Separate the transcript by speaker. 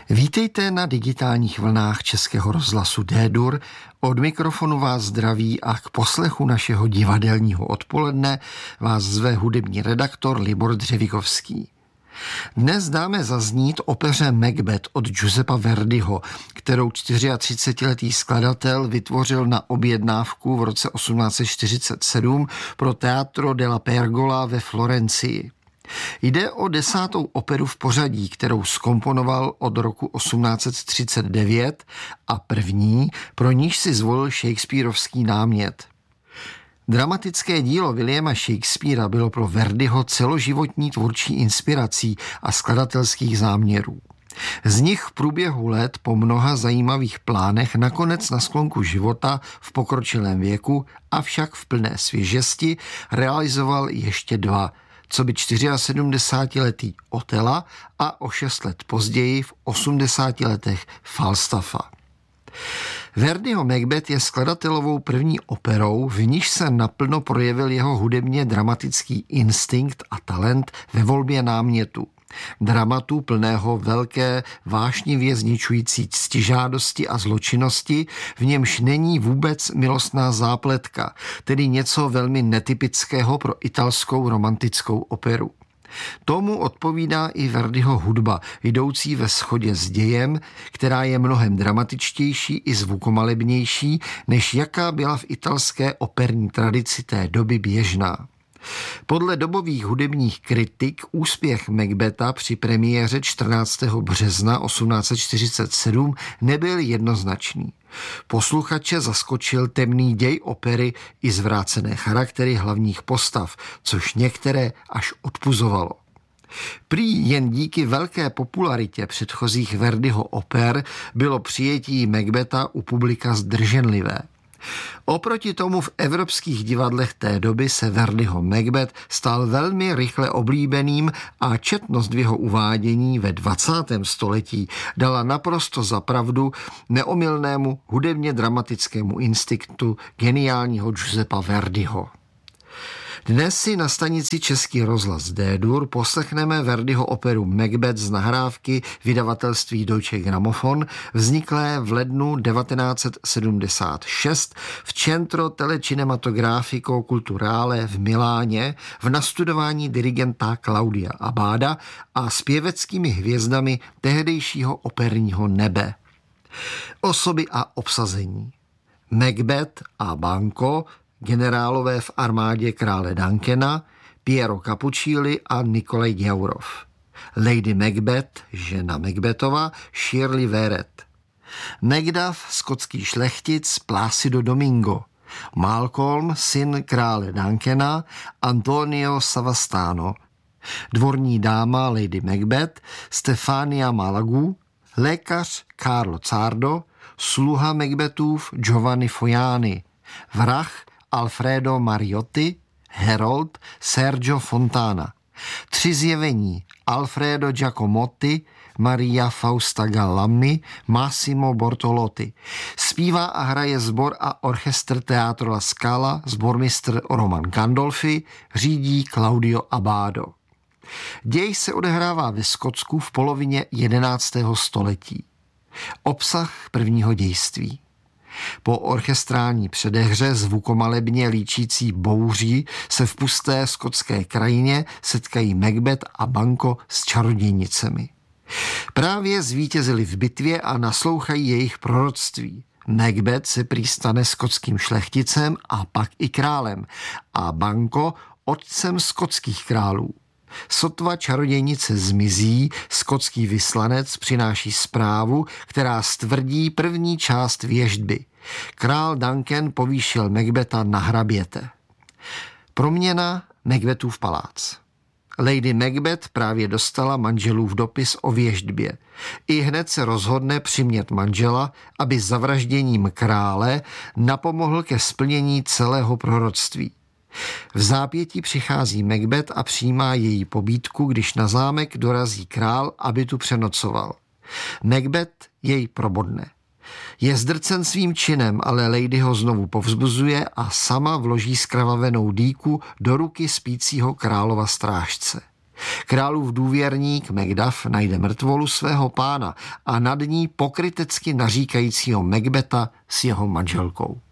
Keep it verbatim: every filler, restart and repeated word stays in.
Speaker 1: Vítejte na digitálních vlnách Českého rozhlasu D-Dur. Od mikrofonu vás zdraví a k poslechu našeho divadelního odpoledne vás zve hudební redaktor Libor Dřevikovský. Dnes dáme zaznít opeře Macbeth od Giuseppa Verdiho, kterou třicetičtyřletý skladatel vytvořil na objednávku v roce osmnáct set čtyřicet sedm pro Teatro della Pergola ve Florencii. Jde o desátou operu v pořadí, kterou zkomponoval od roku osmnáct set třicet devět a první, pro níž si zvolil shakespearovský námět. Dramatické dílo Williama Shakespeara bylo pro Verdiho celoživotní tvůrčí inspirací a skladatelských záměrů. Z nich v průběhu let po mnoha zajímavých plánech nakonec na sklonku života v pokročilém věku, avšak v plné svěžesti, realizoval ještě dva, co by sedmdesátičtyřletý Otela a o šest let později v osmdesáti letech Falstaffa. Verdiho Macbeth je skladatelovou první operou, v níž se naplno projevil jeho hudebně dramatický instinkt a talent ve volbě námětu. Dramatu plného velké, vášnivě zničující ctižádosti a zločinnosti, v němž není vůbec milostná zápletka, tedy něco velmi netypického pro italskou romantickou operu. Tomu odpovídá i Verdiho hudba, jdoucí ve shodě s dějem, která je mnohem dramatičtější i zvukomalebnější, než jaká byla v italské operní tradici té doby běžná. Podle dobových hudebních kritik úspěch Macbetha při premiéře čtrnáctého března osmnáct set čtyřicet sedm nebyl jednoznačný. Posluchače zaskočil temný děj opery i zvrácené charaktery hlavních postav, což některé až odpuzovalo. Prý jen díky velké popularitě předchozích Verdiho oper bylo přijetí Macbetha u publika zdrženlivé. Oproti tomu v evropských divadlech té doby se Verdiho Macbeth stal velmi rychle oblíbeným a četnost v jeho uvádění ve dvacátém století dala naprosto za pravdu neomylnému hudebně dramatickému instinktu geniálního Giuseppa Verdiho. Dnes si na stanici Český rozhlas D-Dur poslechneme Verdiho operu Macbeth z nahrávky vydavatelství Deutsche Grammophon, vzniklé v lednu devatenáct set sedmdesát šest v Centro Telecinematografico Culturale v Miláně v nastudování dirigenta Claudia Abbada a zpěveckými hvězdami tehdejšího operního nebe. Osoby a obsazení. Macbeth a Banco, generálové v armádě krále Duncana, Piero Capuccilli a Nikolaj Děurov. Lady Macbeth, žena Macbethova, Shirley Verrett. Macduff, skotský šlechtic, Placido Domingo. Malcolm, syn krále Duncana, Antonio Savastano. Dvorní dáma Lady Macbeth, Stefania Malagu. Lékař Carlo Cardo, sluha Macbethův Giovanni Foiani. Vrah Alfredo Mariotti, Herold Sergio Fontana. Tři zjevení Alfredo Giacomotti, Maria Fausta Gallammi, Massimo Bortolotti. Zpívá a hraje sbor a orchestr Teatro La Scala, sbormistr Roman Gandolfi, řídí Claudio Abbado. Děj se odehrává ve Skotsku v polovině jedenáctého století. Obsah prvního dějství. Po orchestrální předehře zvukomalebně líčící bouří se v pusté skotské krajině setkají Macbeth a Banco s čarodějnicemi. Právě zvítězili v bitvě a naslouchají jejich proroctví. Macbeth se prý stane skotským šlechticem a pak i králem a Banco otcem skotských králů. Sotva čarodějnice zmizí, skotský vyslanec přináší zprávu, která stvrdí první část věštby. Král Duncan povýšil Macbetha na hraběte. Proměna Macbethův palác. Lady Macbeth právě dostala manželův dopis o věštbě. I hned se rozhodne přimět manžela, aby zavražděním krále napomohl ke splnění celého proroctví. V zápětí přichází Macbeth a přijímá její pobídku, když na zámek dorazí král, aby tu přenocoval. Macbeth jej probodne. Je zdrcen svým činem, ale Lady ho znovu povzbuzuje a sama vloží zkrvavenou dýku do ruky spícího králova strážce. Králův důvěrník Macduff najde mrtvolu svého pána a nad ní pokrytecky naříkajícího Macbetha s jeho manželkou.